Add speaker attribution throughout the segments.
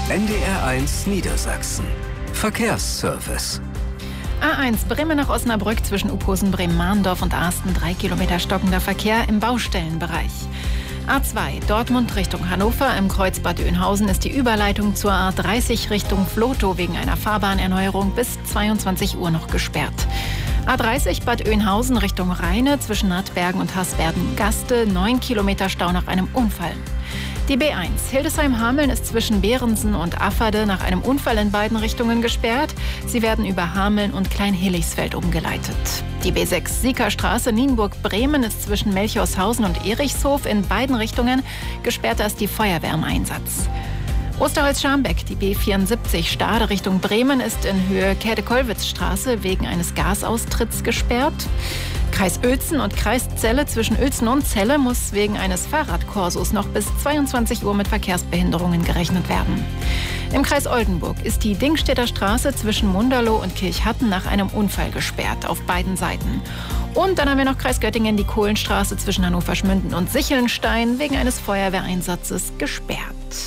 Speaker 1: NDR1 Niedersachsen. Verkehrsservice.
Speaker 2: A1 Bremen nach Osnabrück zwischen Uphosen, Bremen-Mahndorf und Arsten 3 Kilometer stockender Verkehr im Baustellenbereich. A2 Dortmund Richtung Hannover im Kreuz Bad Oeynhausen ist die Überleitung zur A30 Richtung Vlotho wegen einer Fahrbahnerneuerung bis 22 Uhr noch gesperrt. A30 Bad Oeynhausen Richtung Rheine zwischen Nattbergen und Hasbergen-Gaste 9 Kilometer Stau nach einem Unfall. Die B1 Hildesheim-Hameln ist zwischen Behrensen und Afferde nach einem Unfall in beiden Richtungen gesperrt. Sie werden über Hameln und Klein-Heligsfeld umgeleitet. Die B6 Siekerstraße Nienburg-Bremen ist zwischen Melchorshausen und Erichshof in beiden Richtungen gesperrt als die Feuerwehr im Einsatz. Osterholz-Scharmbeck, die B74 Stade Richtung Bremen ist in Höhe Käthe-Kollwitz-Straße wegen eines Gasaustritts gesperrt. Kreis Uelzen und Kreis Celle zwischen Uelzen und Celle muss wegen eines Fahrradkorsos noch bis 22 Uhr mit Verkehrsbehinderungen gerechnet werden. Im Kreis Oldenburg ist die Dingstedter Straße zwischen Munderloh und Kirchhatten nach einem Unfall gesperrt, auf beiden Seiten. Und dann haben wir noch Kreis Göttingen, die Kohlenstraße zwischen Hannover-Schmünden und Sichelnstein wegen eines Feuerwehreinsatzes gesperrt.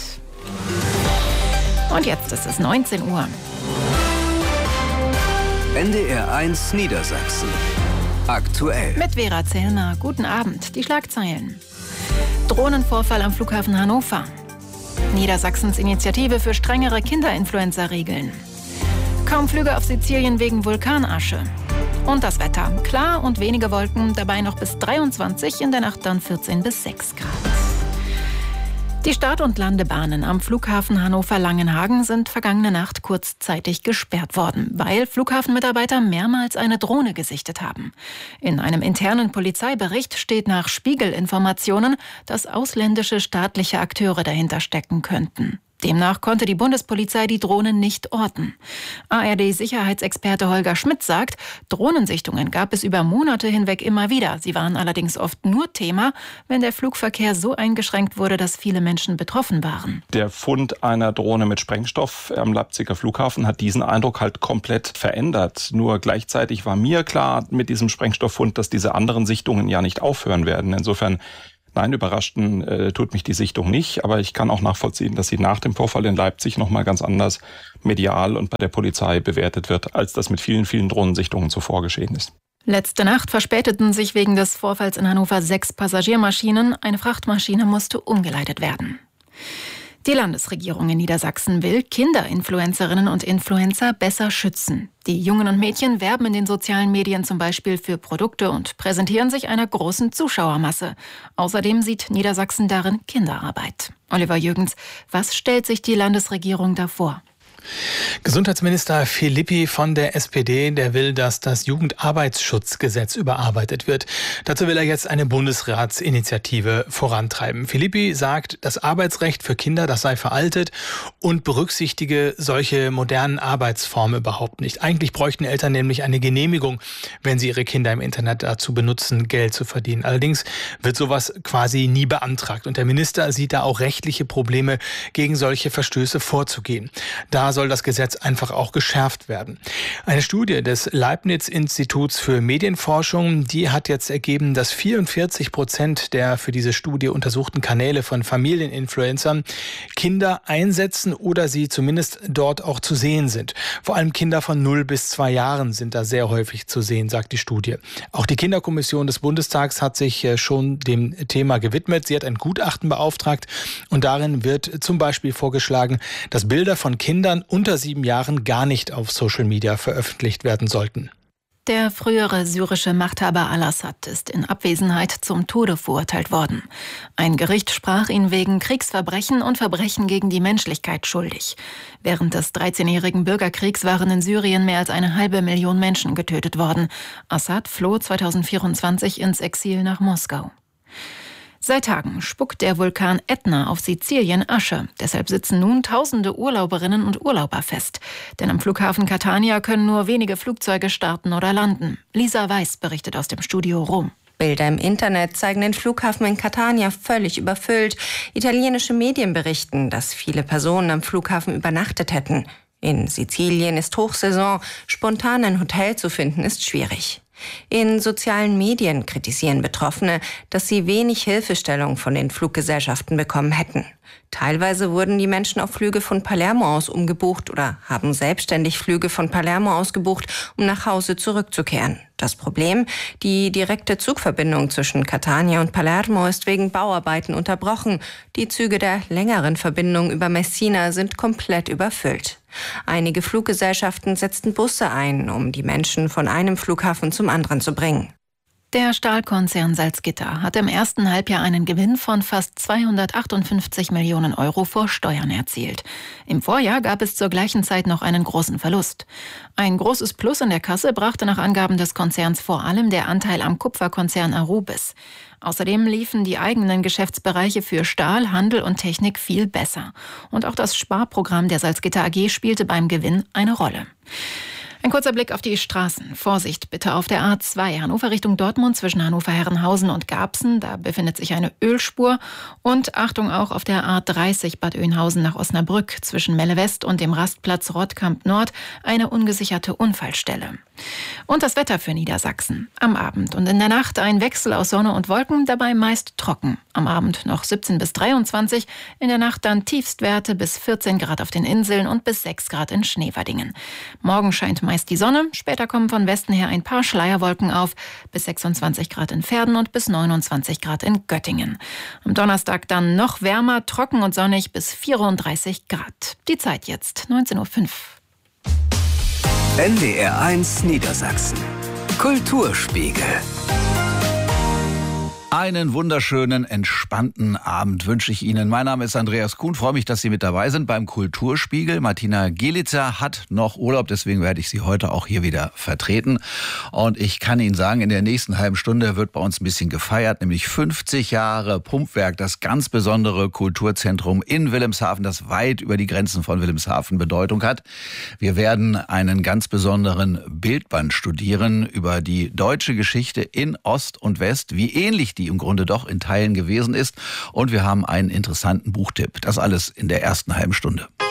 Speaker 2: Und jetzt ist es 19 Uhr.
Speaker 1: NDR1 Niedersachsen. Aktuell.
Speaker 2: Mit Vera Zellner. Guten Abend. Die Schlagzeilen. Drohnenvorfall am Flughafen Hannover. Niedersachsens Initiative für strengere Kinderinfluenza-Regeln. Kaum Flüge auf Sizilien wegen Vulkanasche. Und das Wetter. Klar und wenige Wolken, dabei noch bis 23, in der Nacht dann 14 bis 6 Grad. Die Start- und Landebahnen am Flughafen Hannover-Langenhagen sind vergangene Nacht kurzzeitig gesperrt worden, weil Flughafenmitarbeiter mehrmals eine Drohne gesichtet haben. In einem internen Polizeibericht steht nach Spiegel-Informationen, dass ausländische staatliche Akteure dahinter stecken könnten. Demnach konnte die Bundespolizei die Drohnen nicht orten. ARD-Sicherheitsexperte Holger Schmidt sagt, Drohnensichtungen gab es über Monate hinweg immer wieder. Sie waren allerdings oft nur Thema, wenn der Flugverkehr so eingeschränkt wurde, dass viele Menschen betroffen waren.
Speaker 3: Der Fund einer Drohne mit Sprengstoff am Leipziger Flughafen hat diesen Eindruck halt komplett verändert. Nur gleichzeitig war mir klar mit diesem Sprengstofffund, dass diese anderen Sichtungen ja nicht aufhören werden. Insofern nein, überraschten tut mich die Sichtung nicht, aber ich kann auch nachvollziehen, dass sie nach dem Vorfall in Leipzig nochmal ganz anders medial und bei der Polizei bewertet wird, als das mit vielen, vielen Drohnensichtungen zuvor geschehen ist.
Speaker 2: Letzte Nacht verspäteten sich wegen des Vorfalls in Hannover 6 Passagiermaschinen. Eine Frachtmaschine musste umgeleitet werden. Die Landesregierung in Niedersachsen will Kinderinfluencerinnen und Influencer besser schützen. Die Jungen und Mädchen werben in den sozialen Medien zum Beispiel für Produkte und präsentieren sich einer großen Zuschauermasse. Außerdem sieht Niedersachsen darin Kinderarbeit. Oliver Jürgens, was stellt sich die Landesregierung da vor?
Speaker 4: Gesundheitsminister Philippi von der SPD, der will, dass das Jugendarbeitsschutzgesetz überarbeitet wird. Dazu will er jetzt eine Bundesratsinitiative vorantreiben. Philippi sagt, das Arbeitsrecht für Kinder, das sei veraltet und berücksichtige solche modernen Arbeitsformen überhaupt nicht. Eigentlich bräuchten Eltern nämlich eine Genehmigung, wenn sie ihre Kinder im Internet dazu benutzen, Geld zu verdienen. Allerdings wird sowas quasi nie beantragt. Und der Minister sieht da auch rechtliche Probleme, gegen solche Verstöße vorzugehen. Da soll das Gesetz einfach auch geschärft werden. Eine Studie des Leibniz-Instituts für Medienforschung, die hat jetzt ergeben, dass 44% der für diese Studie untersuchten Kanäle von Familieninfluencern Kinder einsetzen oder sie zumindest dort auch zu sehen sind. Vor allem Kinder von 0 bis 2 Jahren sind da sehr häufig zu sehen, sagt die Studie. Auch die Kinderkommission des Bundestags hat sich schon dem Thema gewidmet. Sie hat ein Gutachten beauftragt und darin wird zum Beispiel vorgeschlagen, dass Bilder von Kindern unter 7 Jahren gar nicht auf Social Media veröffentlicht werden sollten.
Speaker 2: Der frühere syrische Machthaber al-Assad ist in Abwesenheit zum Tode verurteilt worden. Ein Gericht sprach ihn wegen Kriegsverbrechen und Verbrechen gegen die Menschlichkeit schuldig. Während des 13-jährigen Bürgerkriegs waren in Syrien mehr als 500.000 Menschen getötet worden. Assad floh 2024 ins Exil nach Moskau. Seit Tagen spuckt der Vulkan Ätna auf Sizilien Asche. Deshalb sitzen nun tausende Urlauberinnen und Urlauber fest. Denn am Flughafen Catania können nur wenige Flugzeuge starten oder landen. Lisa Weiß berichtet aus dem Studio Rom.
Speaker 5: Bilder im Internet zeigen den Flughafen in Catania völlig überfüllt. Italienische Medien berichten, dass viele Personen am Flughafen übernachtet hätten. In Sizilien ist Hochsaison. Spontan ein Hotel zu finden ist schwierig. In sozialen Medien kritisieren Betroffene, dass sie wenig Hilfestellung von den Fluggesellschaften bekommen hätten. Teilweise wurden die Menschen auf Flüge von Palermo aus umgebucht oder haben selbstständig Flüge von Palermo aus gebucht, um nach Hause zurückzukehren. Das Problem: die direkte Zugverbindung zwischen Catania und Palermo ist wegen Bauarbeiten unterbrochen. Die Züge der längeren Verbindung über Messina sind komplett überfüllt. Einige Fluggesellschaften setzten Busse ein, um die Menschen von einem Flughafen zum anderen zu bringen.
Speaker 2: Der Stahlkonzern Salzgitter hat im ersten Halbjahr einen Gewinn von fast 258 Millionen Euro vor Steuern erzielt. Im Vorjahr gab es zur gleichen Zeit noch einen großen Verlust. Ein großes Plus in der Kasse brachte nach Angaben des Konzerns vor allem der Anteil am Kupferkonzern Arubis. Außerdem liefen die eigenen Geschäftsbereiche für Stahl, Handel und Technik viel besser. Und auch das Sparprogramm der Salzgitter AG spielte beim Gewinn eine Rolle. Ein kurzer Blick auf die Straßen. Vorsicht bitte auf der A2 Hannover Richtung Dortmund zwischen Hannover-Herrenhausen und Garbsen. Da befindet sich eine Ölspur. Und Achtung auch auf der A30 Bad Oeynhausen nach Osnabrück zwischen Melle West und dem Rastplatz Rottkamp Nord eine ungesicherte Unfallstelle. Und das Wetter für Niedersachsen. Am Abend und in der Nacht ein Wechsel aus Sonne und Wolken, dabei meist trocken. Am Abend noch 17 bis 23, in der Nacht dann Tiefstwerte bis 14 Grad auf den Inseln und bis 6 Grad in Schneewerdingen. Morgen scheint meist die Sonne, später kommen von Westen her ein paar Schleierwolken auf, bis 26 Grad in Verden und bis 29 Grad in Göttingen. Am Donnerstag dann noch wärmer, trocken und sonnig bis 34 Grad. Die Zeit jetzt, 19:05 Uhr.
Speaker 1: NDR1 Niedersachsen. Kulturspiegel.
Speaker 6: Einen wunderschönen, entspannten Abend wünsche ich Ihnen. Mein Name ist Andreas Kuhn. Freue mich, dass Sie mit dabei sind beim Kulturspiegel. Martina Gielitzer hat noch Urlaub, deswegen werde ich sie heute auch hier wieder vertreten. Und ich kann Ihnen sagen, in der nächsten halben Stunde wird bei uns ein bisschen gefeiert, nämlich 50 Jahre Pumpwerk, das ganz besondere Kulturzentrum in Wilhelmshaven, das weit über die Grenzen von Wilhelmshaven Bedeutung hat. Wir werden einen ganz besonderen Bildband studieren über die deutsche Geschichte in Ost und West, wie ähnlich die im Grunde doch in Teilen gewesen ist. Und wir haben einen interessanten Buchtipp. Das alles in der ersten halben Stunde.